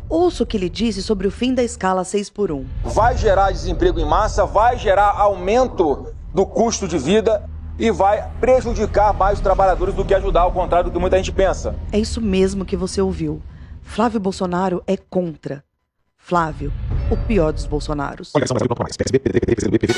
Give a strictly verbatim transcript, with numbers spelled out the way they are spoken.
Ouça o que ele disse sobre o fim da escala seis por um. Vai gerar desemprego em massa, vai gerar aumento do custo de vida e vai prejudicar mais os trabalhadores do que ajudar, ao contrário do que muita gente pensa. É isso mesmo que você ouviu. Flávio Bolsonaro é contra. Flávio, o pior dos Bolsonaros.